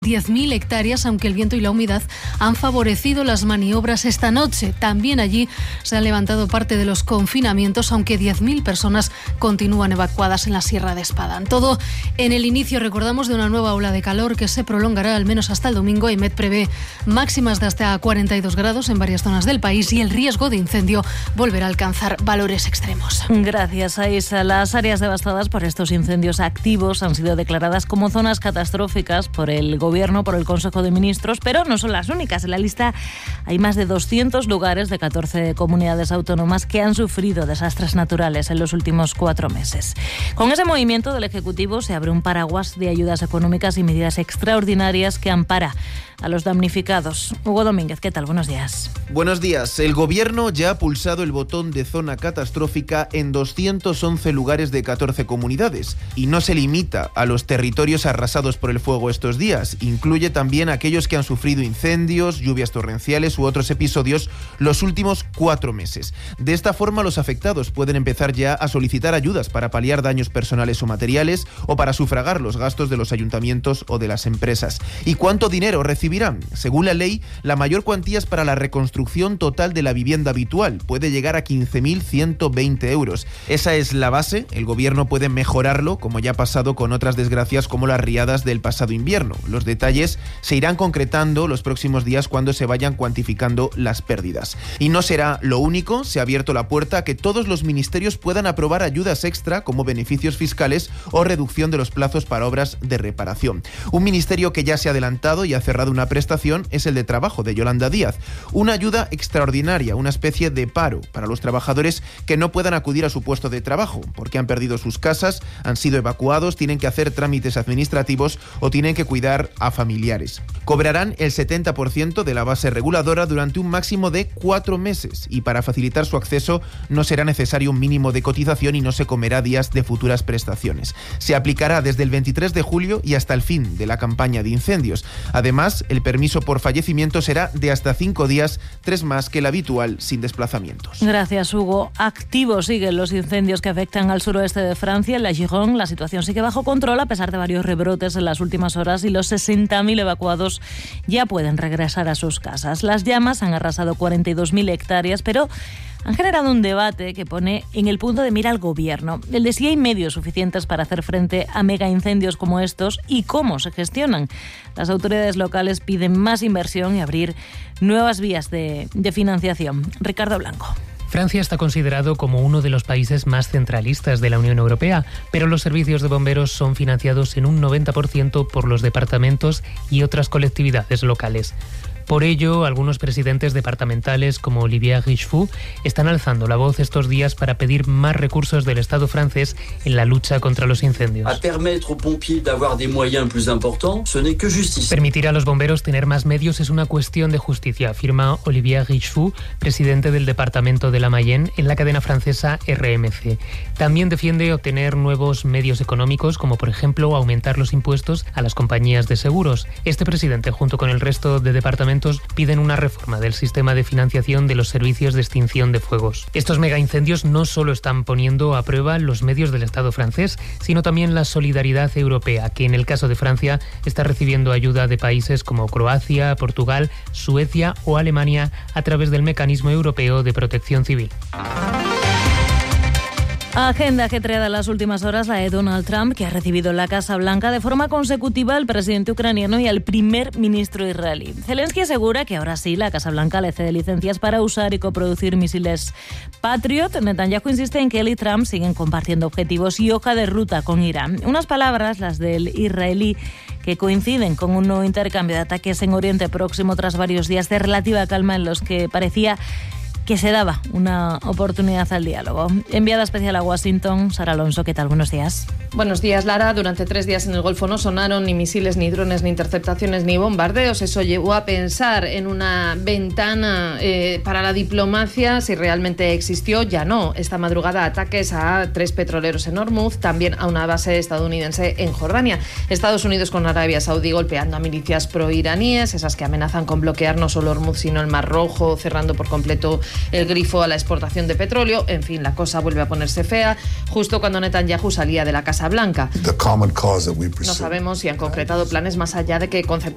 10.000 hectáreas, aunque el viento y la humedad han favorecido las maniobras esta noche. También allí se han levantado parte de los confinamientos, aunque 10.000 personas continúan evacuadas en la Sierra de Espadán. Todo en el inicio, recordamos, de una nueva ola de calor que se prolongará al menos hasta el domingo. EMET prevé máximas de hasta 42 grados en varias zonas del país y el riesgo de incendio volverá a alcanzar valores extremos. Gracias, Aisa. Las áreas devastadas por estos incendios activos han sido declaradas como zonas catastróficas por el Gobierno, por el Consejo de Ministros, pero no son las únicas. En la lista hay más de 200 lugares de 14 comunidades autónomas que han sufrido desastres naturales en los últimos 4 meses. Con ese movimiento del Ejecutivo se abre un paraguas de ayudas económicas y medidas extraordinarias que ampara a los damnificados. Hugo Domínguez, ¿qué tal? Buenos días. Buenos días. El Gobierno ya ha pulsado el botón de zona catastrófica en 211 lugares de 14 comunidades y no se limita a los territorios arrasados por el fuego estos días. Incluye también aquellos que han sufrido incendios, lluvias torrenciales u otros episodios los últimos 4 meses. De esta forma, los afectados pueden empezar ya a solicitar ayudas para paliar daños personales o materiales o para sufragar los gastos de los ayuntamientos o de las empresas. ¿Y cuánto dinero recibirán? Según la ley, la mayor cuantía es para la reconstrucción total de la vivienda habitual. Puede llegar a 15.120 euros. Esa es la base. El Gobierno puede mejorarlo, como ya ha pasado con otras desgracias como las riadas del pasado invierno. Los detalles se irán concretando los próximos días cuando se vayan cuantificando las pérdidas. Y no será lo único. Se ha abierto la puerta a que todos los ministerios puedan aprobar ayudas extra como beneficios fiscales o reducción de los plazos para obras de reparación. Un ministerio que ya se ha adelantado y ha cerrado una prestación es el de Trabajo, de Yolanda Díaz. Una ayuda extraordinaria, una especie de paro para los trabajadores que no puedan acudir a su puesto de trabajo porque han perdido sus casas, han sido evacuados, tienen que hacer trámites administrativos o tienen que cuidar a familiares. Cobrarán el 70% de la base reguladora durante un máximo de 4 meses y para facilitar su acceso no será necesario un mínimo de cotización y no se comerá días de futuras prestaciones. Se aplicará desde el 23 de julio y hasta el fin de la campaña de incendios. Además, el permiso por fallecimiento será de hasta 5 días, 3 más que el habitual sin desplazamientos. Gracias, Hugo. Activos siguen los incendios que afectan al suroeste de Francia. En la Gironde la situación sigue bajo control a pesar de varios rebrotes en las últimas horas y los 60.000 evacuados ya pueden regresar a sus casas. Las llamas han arrasado 42.000 hectáreas, pero han generado un debate que pone en el punto de mira al Gobierno. El de si hay medios suficientes para hacer frente a megaincendios como estos y cómo se gestionan. Las autoridades locales piden más inversión y abrir nuevas vías de financiación. Ricardo Blanco. Francia está considerado como uno de los países más centralistas de la Unión Europea, pero los servicios de bomberos son financiados en un 90% por los departamentos y otras colectividades locales. Por ello, algunos presidentes departamentales, como Olivier Richefou, están alzando la voz estos días para pedir más recursos del Estado francés en la lucha contra los incendios. Permitir a los bomberos tener más medios es una cuestión de justicia, afirma Olivier Richefou, presidente del departamento de la Mayenne en la cadena francesa RMC. También defiende obtener nuevos medios económicos, como por ejemplo aumentar los impuestos a las compañías de seguros. Este presidente, junto con el resto de departamentos, piden una reforma del sistema de financiación de los servicios de extinción de fuegos. Estos megaincendios no solo están poniendo a prueba los medios del Estado francés, sino también la solidaridad europea, que en el caso de Francia está recibiendo ayuda de países como Croacia, Portugal, Suecia o Alemania a través del Mecanismo Europeo de Protección Civil. Agenda ajetreada en las últimas horas, la de Donald Trump, que ha recibido en la Casa Blanca de forma consecutiva al presidente ucraniano y al primer ministro israelí. Zelensky asegura que ahora sí la Casa Blanca le cede licencias para usar y coproducir misiles Patriot. Netanyahu insiste en que él y Trump siguen compartiendo objetivos y hoja de ruta con Irán. Unas palabras, las del israelí, que coinciden con un nuevo intercambio de ataques en Oriente Próximo tras varios días de relativa calma en los que parecía que se daba una oportunidad al diálogo. Enviada especial a Washington, Sara Alonso, ¿qué tal? Buenos días. Buenos días, Lara. Durante 3 días en el Golfo no sonaron ni misiles, ni drones, ni interceptaciones, ni bombardeos. Eso llevó a pensar en una ventana para la diplomacia. Si realmente existió, ya no. Esta madrugada ataques a 3 petroleros en Hormuz, también a una base estadounidense en Jordania. Estados Unidos con Arabia Saudí golpeando a milicias proiraníes, esas que amenazan con bloquear no solo Hormuz, sino el Mar Rojo, cerrando por completo el grifo a la exportación de petróleo. En fin, la cosa vuelve a ponerse fea justo cuando Netanyahu salía de la Casa Blanca. No sabemos si han concretado planes más allá de que conceptualizar